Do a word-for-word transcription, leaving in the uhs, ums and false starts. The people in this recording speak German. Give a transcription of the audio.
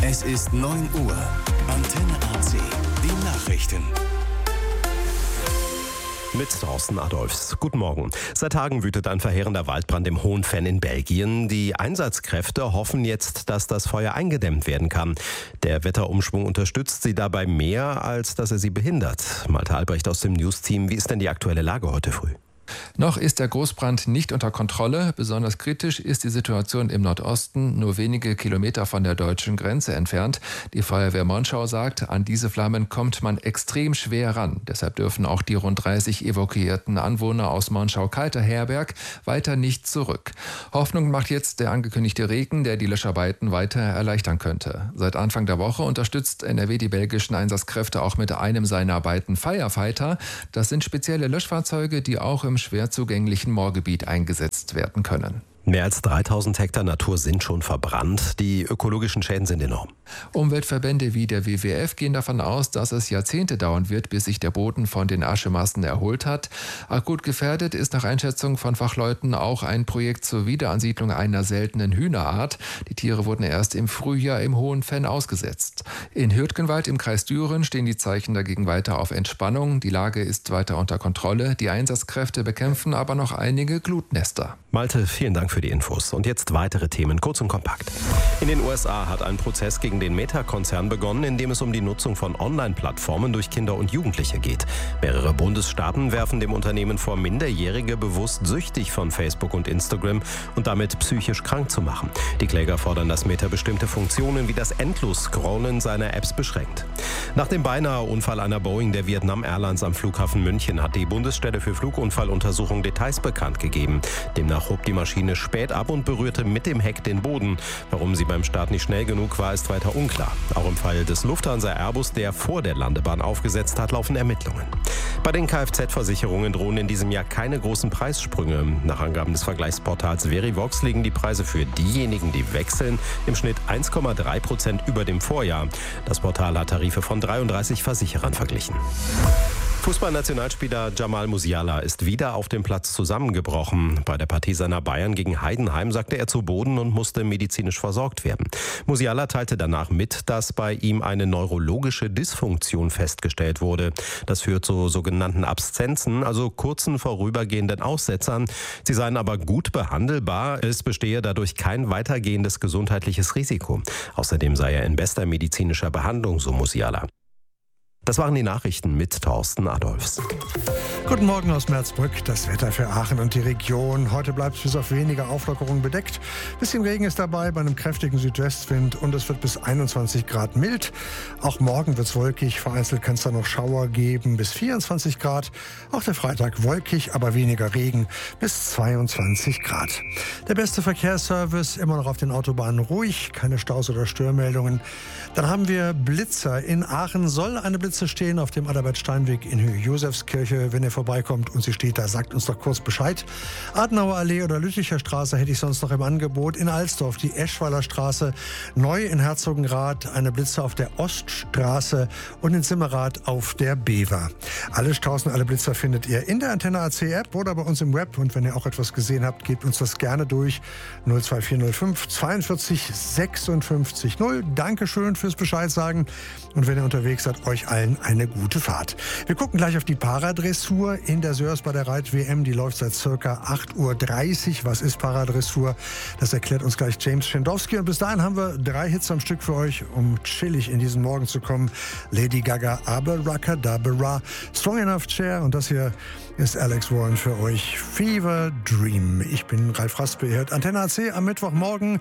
Es ist neun Uhr. Antenne A C. Die Nachrichten. Mit Thorsten Adolfs. Guten Morgen. Seit Tagen wütet ein verheerender Waldbrand im Hohenfenn in Belgien. Die Einsatzkräfte hoffen jetzt, dass das Feuer eingedämmt werden kann. Der Wetterumschwung unterstützt sie dabei mehr, als dass er sie behindert. Malte Albrecht aus dem News-Team. Wie ist denn die aktuelle Lage heute früh? Noch ist der Großbrand nicht unter Kontrolle. Besonders kritisch ist die Situation im Nordosten, nur wenige Kilometer von der deutschen Grenze entfernt. Die Feuerwehr Monschau sagt, an diese Flammen kommt man extrem schwer ran. Deshalb dürfen auch die rund dreißig evakuierten Anwohner aus Monschau-Kalter-Herberg weiter nicht zurück. Hoffnung macht jetzt der angekündigte Regen, der die Löscharbeiten weiter erleichtern könnte. Seit Anfang der Woche unterstützt N R W die belgischen Einsatzkräfte auch mit einem seiner beiden Firefighter. Das sind spezielle Löschfahrzeuge, die auch im schwer zugänglichen Moorgebiet eingesetzt werden können. Mehr als dreitausend Hektar Natur sind schon verbrannt. Die ökologischen Schäden sind enorm. Umweltverbände wie der W W F gehen davon aus, dass es Jahrzehnte dauern wird, bis sich der Boden von den Aschemassen erholt hat. Akut gefährdet ist nach Einschätzung von Fachleuten auch ein Projekt zur Wiederansiedlung einer seltenen Hühnerart. Die Tiere wurden erst im Frühjahr im Hohenfenn ausgesetzt. In Hürtgenwald im Kreis Düren stehen die Zeichen dagegen weiter auf Entspannung. Die Lage ist weiter unter Kontrolle. Die Einsatzkräfte bekämpfen aber noch einige Glutnester. Malte, vielen Dank für die Infos. Und jetzt weitere Themen, kurz und kompakt. In den U S A hat ein Prozess gegen den Meta-Konzern begonnen, in dem es um die Nutzung von Online-Plattformen durch Kinder und Jugendliche geht. Mehrere Bundesstaaten werfen dem Unternehmen vor, Minderjährige bewusst süchtig von Facebook und Instagram und damit psychisch krank zu machen. Die Kläger fordern, dass Meta bestimmte Funktionen wie das Endlos-Scrollen seiner Apps beschränkt. Nach dem beinahe Unfall einer Boeing der Vietnam Airlines am Flughafen München hat die Bundesstelle für Flugunfalluntersuchung Details bekannt gegeben. Demnach hob die Maschine spät ab und berührte mit dem Heck den Boden. Warum sie beim Start nicht schnell genug war, ist weiter unklar. Auch im Fall des Lufthansa Airbus, der vor der Landebahn aufgesetzt hat, laufen Ermittlungen. Bei den Kfz-Versicherungen drohen in diesem Jahr keine großen Preissprünge. Nach Angaben des Vergleichsportals Verivox liegen die Preise für diejenigen, die wechseln, im Schnitt eins Komma drei Prozent über dem Vorjahr. Das Portal hat Tarife von dreiunddreißig Versicherern verglichen. Fußballnationalspieler Jamal Musiala ist wieder auf dem Platz zusammengebrochen. Bei der Partie seiner Bayern gegen Heidenheim sagte er zu Boden und musste medizinisch versorgt werden. Musiala teilte danach mit, dass bei ihm eine neurologische Dysfunktion festgestellt wurde. Das führt zu sogenannten Abszenzen, also kurzen vorübergehenden Aussetzern. Sie seien aber gut behandelbar. Es bestehe dadurch kein weitergehendes gesundheitliches Risiko. Außerdem sei er in bester medizinischer Behandlung, so Musiala. Das waren die Nachrichten mit Thorsten Adolfs. Guten Morgen aus Merzbrück. Das Wetter für Aachen und die Region. Heute bleibt es bis auf wenige Auflockerungen bedeckt. Bisschen Regen ist dabei bei einem kräftigen Südwestwind und es wird bis einundzwanzig Grad mild. Auch morgen wird es wolkig. Vereinzelt kann es da noch Schauer geben bis vierundzwanzig Grad. Auch der Freitag wolkig, aber weniger Regen bis zweiundzwanzig Grad. Der beste Verkehrsservice immer noch auf den Autobahnen ruhig. Keine Staus oder Störmeldungen. Dann haben wir Blitzer. In Aachen soll eine Blitzer stehen auf dem Adalbert-Steinweg in Höhe Josefskirche. Wenn ihr vorbeikommt und sie steht da, sagt uns doch kurz Bescheid. Adenauer Allee oder Lütticher Straße hätte ich sonst noch im Angebot. In Alsdorf die Eschweiler Straße, neu in Herzogenrath eine Blitzer auf der Oststraße und in Simmerath auf der Bever. Alle Straßen, alle Blitzer findet ihr in der Antenne A C App oder bei uns im Web. Und wenn ihr auch etwas gesehen habt, gebt uns das gerne durch. null zwei vier null fünf zweiundvierzig sechsundfünfzig null. Dankeschön fürs Bescheid sagen. Und wenn ihr unterwegs seid, euch allen eine gute Fahrt. Wir gucken gleich auf die Paradressur in der Sörs bei der Reit-W M. Die läuft seit circa acht Uhr dreißig. Was ist Paradressur? Das erklärt uns gleich James Schendowski. Und bis dahin haben wir drei Hits am Stück für euch, um chillig in diesen Morgen zu kommen. Lady Gaga, Abracadabra, Strong Enough Chair. Und das hier ist Alex Warren für euch. Fever Dream. Ich bin Ralf Raspe. Ihr hört Antenne A C am Mittwochmorgen.